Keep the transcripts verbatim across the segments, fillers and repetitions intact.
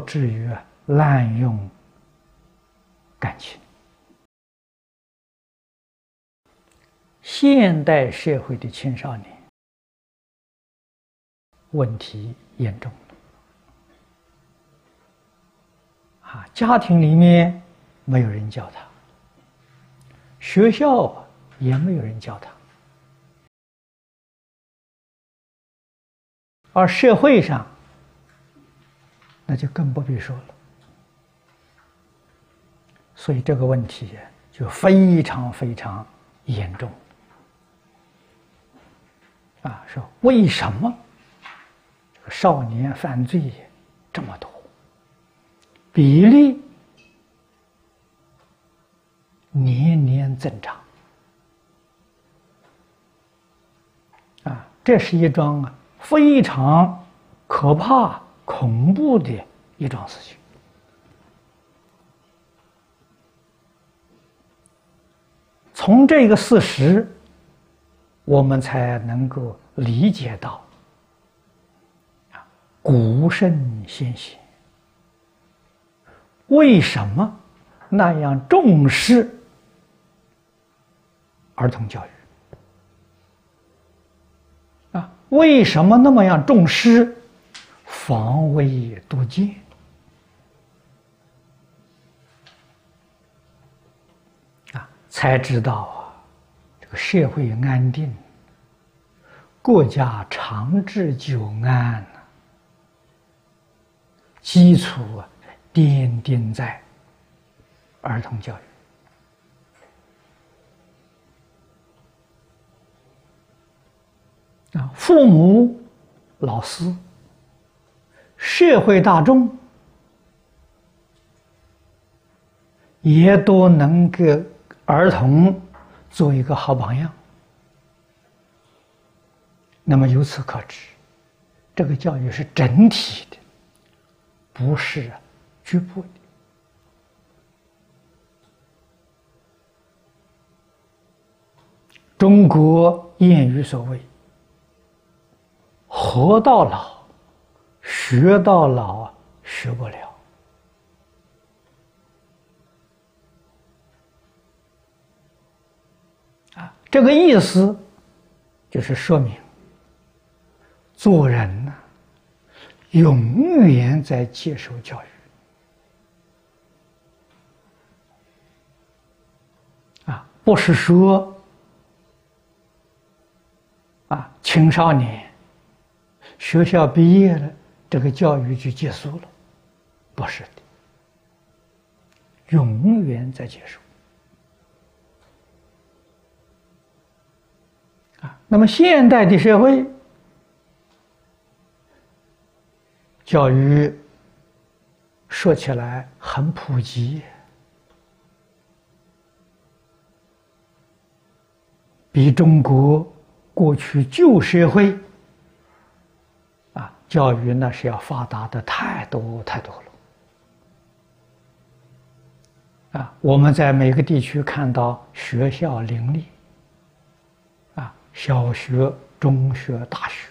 至于滥用感情。现代社会的青少年问题严重啊，家庭里面没有人教他，学校也没有人教他，而社会上那就更不必说了。所以这个问题就非常非常严重啊！说为什么少年犯罪这么多，比例年年增长啊！这是一桩啊非常可怕、恐怖的一桩事情。从这个事实，我们才能够理解到啊，古圣先贤为什么那样重视儿童教育啊？为什么那么样重视防微杜渐？啊，才知道啊，这个社会安定，国家长治久安啊，基础啊奠定在儿童教育。啊，父母、老师、社会大众也都能给儿童做一个好榜样。那么由此可知，这个教育是整体的，不是局部的。中国谚语所谓活到老，学到老，学不了。啊，这个意思就是说明，做人呢，永远在接受教育。啊，不是说啊，青少年学校毕业了，这个教育就结束了，不是的，永远在接受。啊，那么现代的社会，教育说起来很普及，比中国过去旧社会啊，教育那是要发达的太多太多了。啊，我们在每个地区看到学校林立，啊，小学、中学、大学，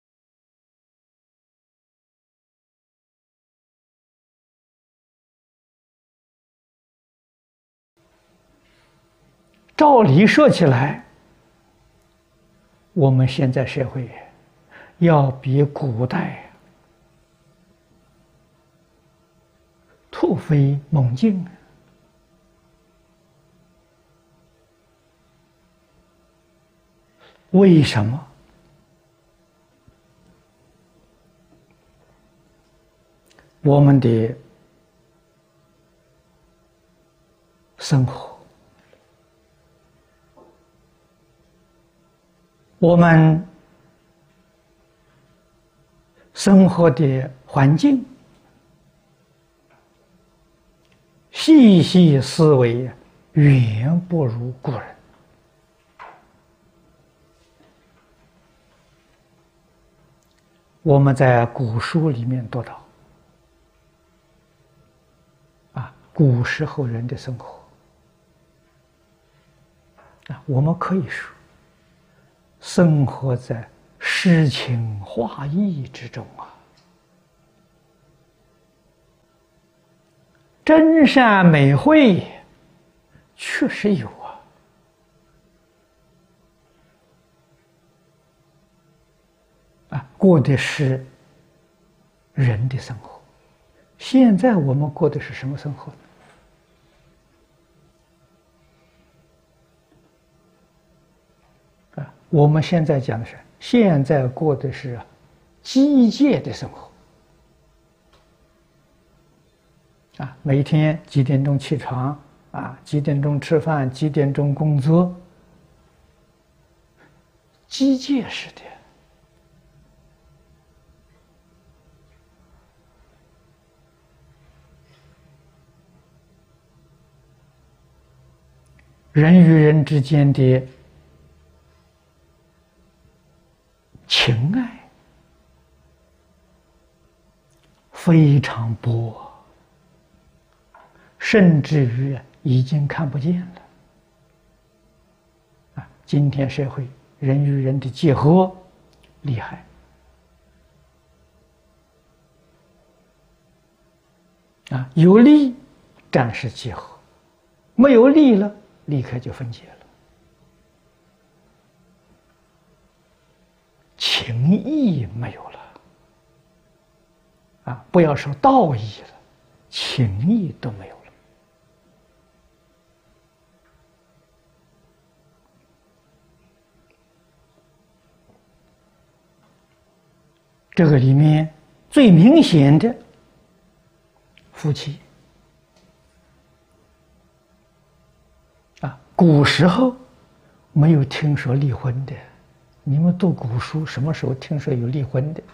照理说起来，我们现在社会要比古代突飞猛进。为什么？我们的生活，我们生活的环境，细细思维，远不如古人。我们在古书里面读到，啊，古时候人的生活，啊，我们可以说，生活在诗情画意之中啊。 真善美慧确实有啊。啊，过的是人的生活。现在我们过的是什么生活呢？啊，我们现在讲的是，现在过的是机械的生活。啊，每天几点钟起床？啊，几点钟吃饭？几点钟工作？机械式的。人与人之间的情爱非常薄，甚至于已经看不见了。啊，今天社会人与人的结合厉害，啊，有利暂时结合，没有利了，立刻就分解了，情义没有了，啊，不要说道义了，情义都没有了。这个里面最明显的夫妻啊，古时候没有听说离婚的。你们读古书，什么时候听说有离婚的？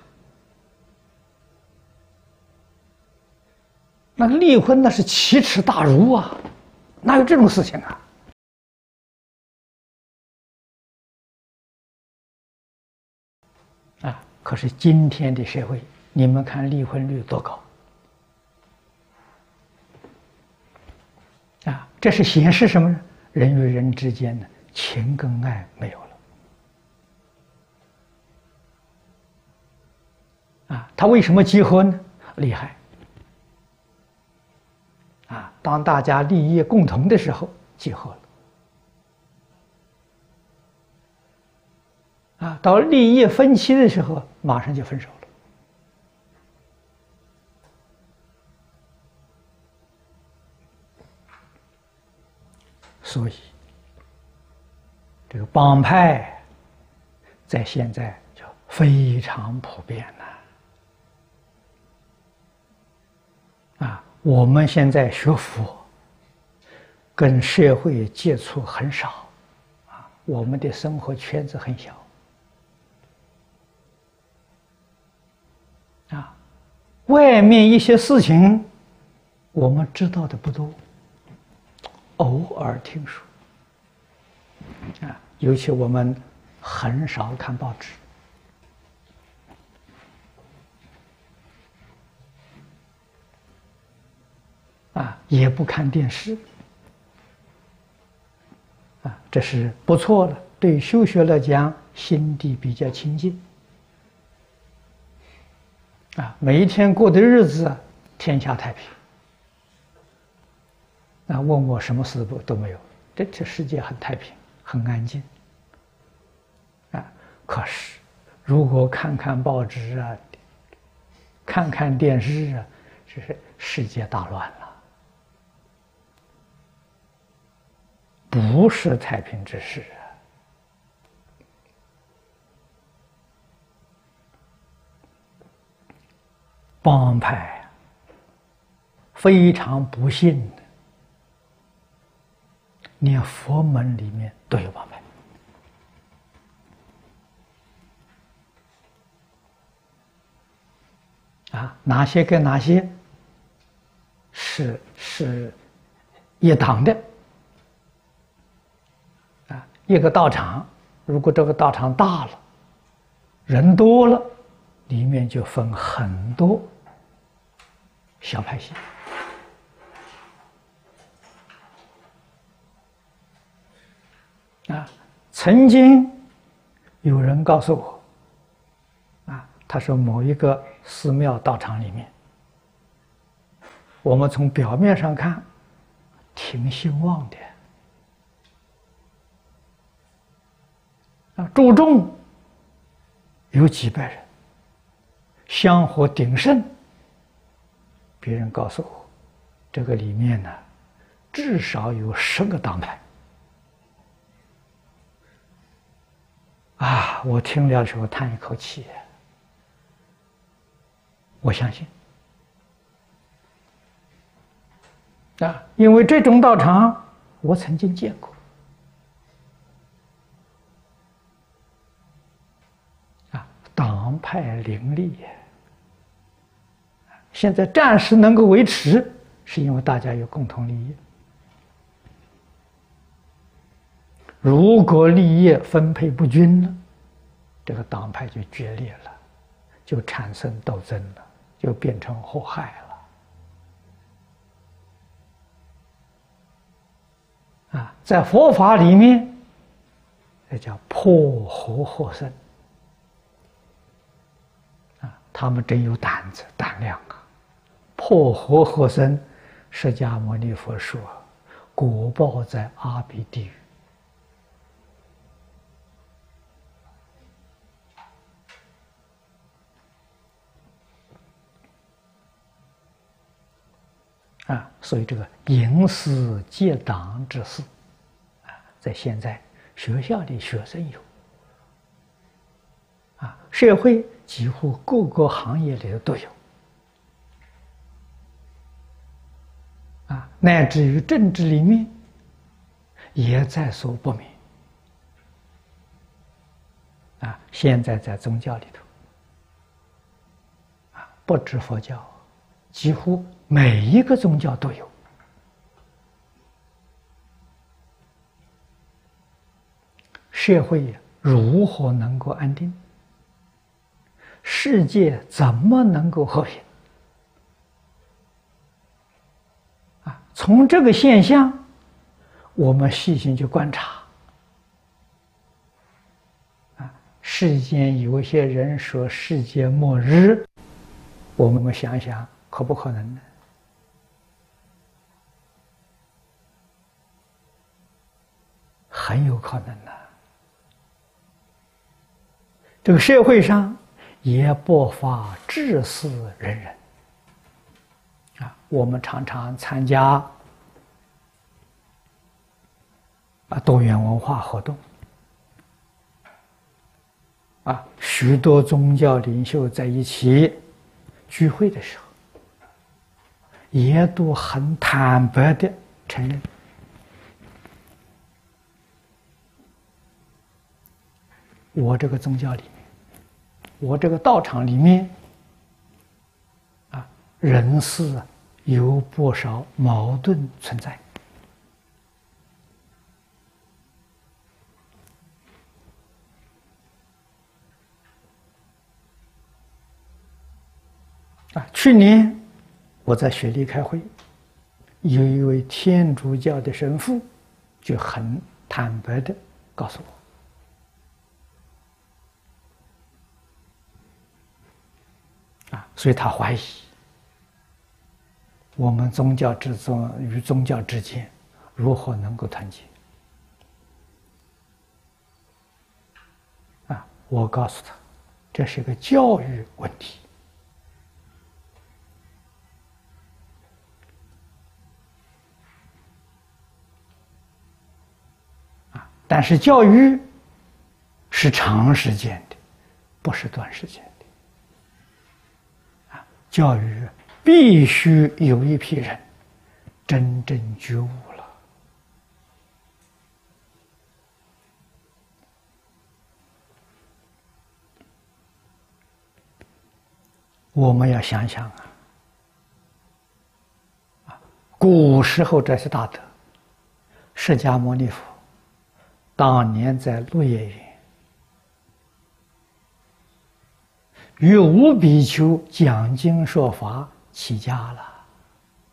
那个离婚那是奇耻大辱啊，哪有这种事情啊？啊！可是今天的社会，你们看离婚率多高啊！这是显示什么呢？人与人之间的情跟爱没有了啊！他为什么结婚呢？厉害啊！当大家利益共同的时候，结合了。啊，到利益分歧的时候，马上就分手了。所以，这个帮派在现在就非常普遍了。啊，我们现在学佛，跟社会接触很少，啊，我们的生活圈子很小。啊，外面一些事情我们知道的不多，偶尔听说。啊，尤其我们很少看报纸，啊，也不看电视，啊，这是不错了。对修学来讲，心地比较清净。啊，每一天过的日子，天下太平。啊，问我什么事不都没有，这这世界很太平，很安静。啊，可是如果看看报纸啊，看看电视啊，这是世界大乱了，不是太平之事啊。帮派非常不幸的，连佛门里面都有帮派啊，哪些跟哪些是是一党的啊？一个道场，如果这个道场大了，人多了，里面就分很多小派系。啊，曾经有人告诉我，啊，他说某一个寺庙道场里面， 我们从表面上看，挺兴旺的。啊，注重有几百人，香火鼎盛。别人告诉我，这个里面呢，至少有十个党派。啊，我听了的时候叹一口气，我相信。啊，因为这种道场我曾经见过。啊，党派林立，现在暂时能够维持，是因为大家有共同利益。如果利益分配不均了，这个党派就决裂了，就产生斗争了，就变成祸害了。啊，在佛法里面，这叫破和合僧。啊，他们真有胆子、胆量啊！破和合僧，释迦牟尼佛说，果报在阿鼻地狱。啊，所以这个营私结党之事，啊，在现在学校里学生有，啊，社会几乎各个行业里头都有，啊，乃至于政治里面也在所不免。啊，现在在宗教里头，啊，不止佛教，几乎每一个宗教都有。社会如何能够安定？世界怎么能够和平？啊，从这个现象，我们细心去观察。啊，世间有一些人说世界末日，我们想想，可不可能呢？很有可能的。这个社会上也不乏志士仁人啊，我们常常参加啊多元文化活动啊，许多宗教领袖在一起聚会的时候，也都很坦白的承认，我这个宗教里面，我这个道场里面，啊，人事有不少矛盾存在。啊，去年我在雪梨开会，有一位天主教的神父就很坦白的告诉我，啊，所以他怀疑我们宗教之中与宗教之间如何能够团结。啊，我告诉他，这是个教育问题。但是教育是长时间的，不是短时间的。啊，教育必须有一批人真正觉悟了。我们要想想啊，啊，古时候这些大德，释迦牟尼佛当年在鹿野园与五比丘讲经说法起家了，